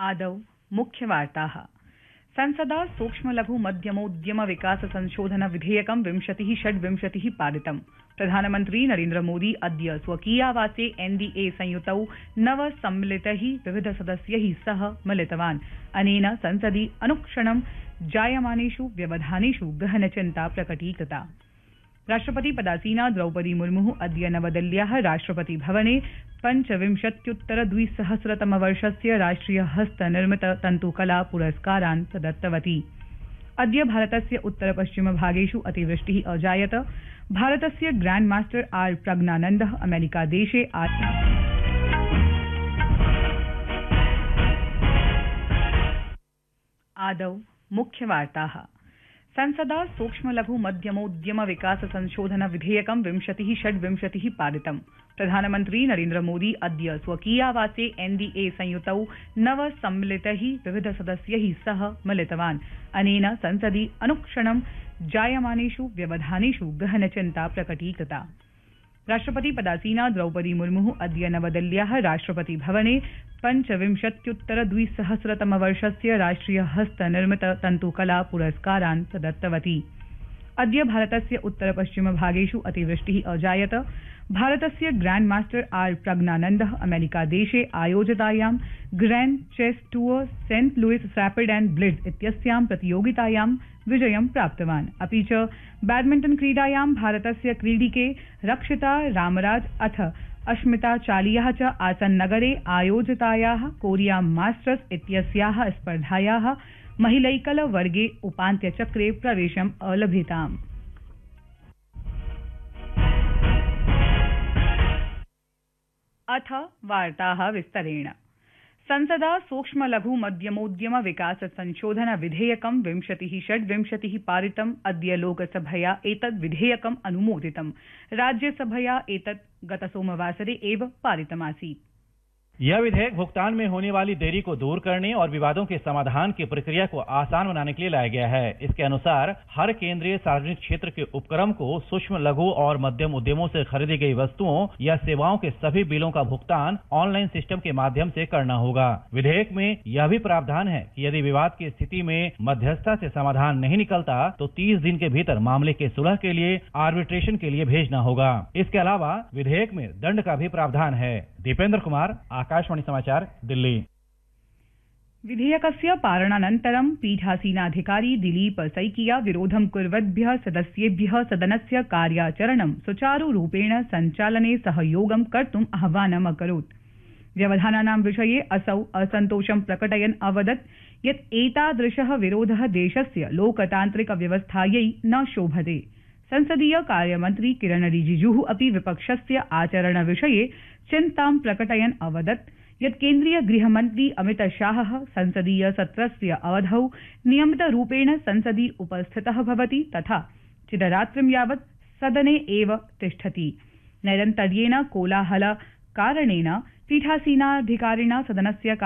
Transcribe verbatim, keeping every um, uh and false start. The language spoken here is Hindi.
आदौ मुख्यवार्ताः। संसदा सूक्ष्म लघु मध्यमोद्यम विकास संशोधन विधेयकं विंशतिः षड्विंशतिः पारितम्। प्रधानमन्त्री नरेन्द्र मोदी अद्य स्वकीयावासे एनडीए संयुतौ नव सम्मिलितैः विविध सदस्यैः सह मिलितवान्। अनेन संसदि अनुक्षणं जायमानेषु व्यवधानेषु गहनचिन्ता प्रकटीकृता। राष्ट्रपति पदासीना द्रौपदी मुर्मु अद्य नवदिल्ल्याः राष्ट्रपति भवने पञ्चविंशत्युत्तर द्विसहस्रतमवर्षस्य राष्ट्रिय हस्तनिर्मित तन्तुकला पुरस्कारान् प्रदत्तवती। अद्य भारतस्य उत्तर पश्चिम भागेषु अतिवृष्टिः अजायत। भारतस्य ग्रैंड मास्टर आर प्रज्ञानन्दः अमेरिकादेशे आदौ मुख्यवार्ताः। संसदा सूक्ष्म लघु मध्यमोद्यम विकास संशोधन विधेयकं विंशतिः षड्विंशतिः पारितम्। प्रधानमन्त्री नरेन्द्र मोदी अद्य स्वकीयावासे एनडीए संयुतौ नव सम्मिलितैः विविध सदस्यैः सह मिलितवान्। अनेन संसदि अनुक्षणं जायमानेषु व्यवधानेषु गहनचिन्ता प्रकटीकृता। राष्ट्रपति पदासीना द्रौपदी मुर्मु अद्य नवदिल्ल्याः राष्ट्रपति भवने पञ्चविंशत्युत्तर द्विसहस्रतमवर्षस्य राष्ट्रिय हस्तनिर्मित तन्तुकला पुरस्कारान् प्रदत्तवती। अद्य भारतस्य उत्तर पश्चिम भागेषु अतिवृष्टिः अजायत। भारतस्य grand master are प्रज्ञानन्दः अमेरिकादेशे आयोजितायां grand chess tour Saint Louis rapid and blitz इत्यस्यां प्रतियोगितायां विजयं प्राप्तवान्। अपि च बैडमिंटन क्रीडायां भारतस्य क्रीडिके रक्षिता रामराज अथ अश्मिता चालियाः च आसन्नगरे आयोजितायाः कोरिया मास्टर्स इत्यस्याः स्पर्धायाः महिलैकल वर्गे उपान्त्यचक्रे प्रवेशम् अलभिताम्। अथ वार्ताः विस्तरेण। संसदा सूक्ष्म लघु मध्यमोद्यम विकास संशोधन विधेयकं विंशतिः षड्विंशतिः पारितम्। अद्य लोकसभया एतद् विधेयकम् अनुमोदितम्। राज्यसभया एतद् गतसोमवासरे एव पारितमासीत्। यह विधेयक भुगतान में होने वाली देरी को दूर करने और विवादों के समाधान की प्रक्रिया को आसान बनाने के लिए लाया गया है। इसके अनुसार हर केंद्रीय सार्वजनिक क्षेत्र के उपक्रम को सूक्ष्म लघु और मध्यम उद्यमों से खरीदी गई वस्तुओं या सेवाओं के सभी बिलों का भुगतान ऑनलाइन सिस्टम के माध्यम से करना होगा। विधेयक में यह भी प्रावधान है कि यदि विवाद की स्थिति में मध्यस्थता से समाधान नहीं निकलता तो तीस दिन के भीतर मामले के सुलह के लिए आर्बिट्रेशन के लिए भेजना होगा। इसके अलावा विधेयक में दंड का भी प्रावधान है। दीपेंद्र कुमार, आकाशवाणी समाचार, दिल्ली। विधेयकस्य पालनानन्तरं पीठासीनाधिकारी दिलीप सैकिया विरोधं कुर्वद्भ्यः सदस्येभ्यः सदनस्य कार्याचरणं सुचारुरूपेण सञ्चालने सहयोगं कर्तुम् आह्वानम् अकरोत्। व्यवधानानां विषये असौ असन्तोषं प्रकटयन् अवदत् यत् एतादृशः विरोधः देशस्य लोकतान्त्रिक व्यवस्थायै न शोभते। संसदीय कार्यमन्त्री किरण रिजिजुः अपि विपक्षस्य आचरणविषये चिन्तां प्रकटयन् अवदत् यत् केन्द्रीय गृहमन्त्री अमित शाहः संसदीय सत्रस्य अवधौ नियमितरूपेण संसदि उपस्थितः भवति तथा चिररात्रिं यावत् सदने एव तिष्ठति। नैरन्तर्येण कोलाहल कारणेन पीठासीनाधिकारिणा सदनस्य